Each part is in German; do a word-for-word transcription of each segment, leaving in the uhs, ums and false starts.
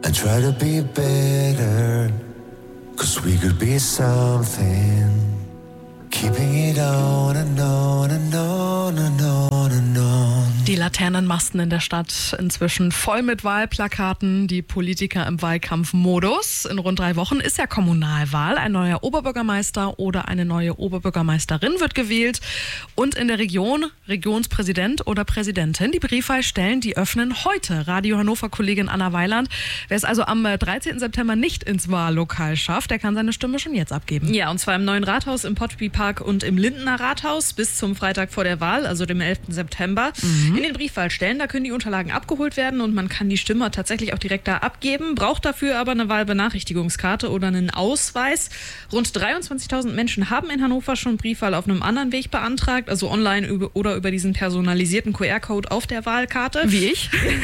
I try to be better, 'cause we could be something. Keeping it on and on and on and on and on. Die Laternenmasten in der Stadt inzwischen voll mit Wahlplakaten, die Politiker im Wahlkampfmodus. In rund drei Wochen ist ja Kommunalwahl. Ein neuer Oberbürgermeister oder eine neue Oberbürgermeisterin wird gewählt. Und in der Region Regionspräsident oder Präsidentin. Die Briefwahlstellen, die öffnen heute. Radio Hannover-Kollegin Anna Weiland. Wer es also am dreizehnten September nicht ins Wahllokal schafft, der kann seine Stimme schon jetzt abgeben. Ja, und zwar im neuen Rathaus, im Potby Park und im Lindener Rathaus bis zum Freitag vor der Wahl, also dem elften September. Mhm. In den Briefwahlstellen, da können die Unterlagen abgeholt werden und man kann die Stimme tatsächlich auch direkt da abgeben, braucht dafür aber eine Wahlbenachrichtigungskarte oder einen Ausweis. Rund dreiundzwanzigtausend Menschen haben in Hannover schon Briefwahl auf einem anderen Weg beantragt, also online über, oder über diesen personalisierten Q R-Code auf der Wahlkarte. Wie ich.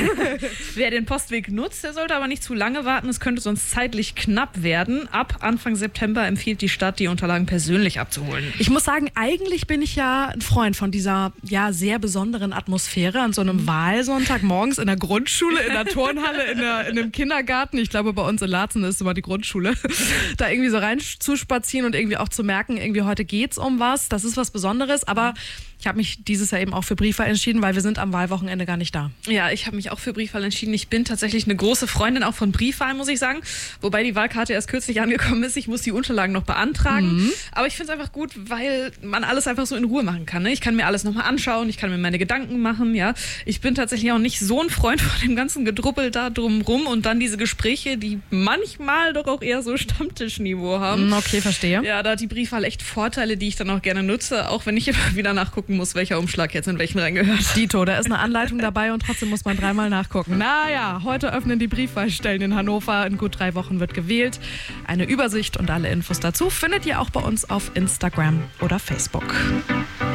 Wer den Postweg nutzt, der sollte aber nicht zu lange warten, es könnte sonst zeitlich knapp werden. Ab Anfang September empfiehlt die Stadt, die Unterlagen persönlich abzuholen. Ich muss sagen, eigentlich bin ich ja ein Freund von dieser ja sehr besonderen Atmosphäre an so einem Wahlsonntag morgens in der Grundschule, in der Turnhalle, in, der, in einem Kindergarten. Ich glaube, bei uns in Laatzen ist immer die Grundschule. Da irgendwie so rein zu spazieren und irgendwie auch zu merken, irgendwie heute geht's um was. Das ist was Besonderes, aber ich habe mich dieses Jahr eben auch für Briefwahl entschieden, weil wir sind am Wahlwochenende gar nicht da. Ja, ich habe mich auch für Briefwahl entschieden. Ich bin tatsächlich eine große Freundin auch von Briefwahl, muss ich sagen. Wobei die Wahlkarte erst kürzlich angekommen ist. Ich muss die Unterlagen noch beantragen. Mhm. Aber ich finde es einfach gut, weil man alles einfach so in Ruhe machen kann. Ne? Ich kann mir alles nochmal anschauen, ich kann mir meine Gedanken machen. Ja, ich bin tatsächlich auch nicht so ein Freund von dem ganzen Gedruppel da drumrum und dann diese Gespräche, die manchmal doch auch eher so Stammtischniveau haben. Okay, verstehe. Ja, da hat die Briefwahl echt Vorteile, die ich dann auch gerne nutze, auch wenn ich immer wieder nachgucken muss, welcher Umschlag jetzt in welchen reingehört. Dito, da ist eine Anleitung dabei und trotzdem muss man dreimal nachgucken. Naja, heute öffnen die Briefwahlstellen in Hannover. In gut drei Wochen wird gewählt. Eine Übersicht und alle Infos dazu findet ihr auch bei uns auf Instagram oder Facebook.